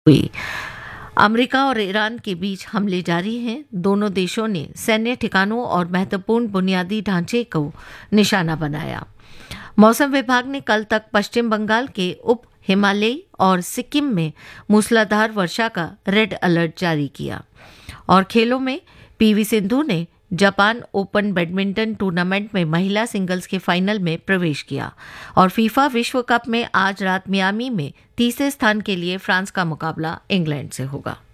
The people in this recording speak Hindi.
हुई। अमेरिका और ईरान के बीच हमले जारी हैं। दोनों देशों ने सैन्य ठिकानों और महत्वपूर्ण बुनियादी ढांचे को निशाना बनाया। मौसम विभाग ने कल तक पश्चिम बंगाल के उप हिमालयी और सिक्किम में मूसलाधार वर्षा का रेड अलर्ट जारी किया। और खेलों में पीवी सिंधु ने जापान ओपन बैडमिंटन टूर्नामेंट में महिला सिंगल्स के फाइनल में प्रवेश किया। और फीफा विश्व कप में आज रात मियामी में तीसरे स्थान के लिए फ्रांस का मुकाबला इंग्लैंड से होगा।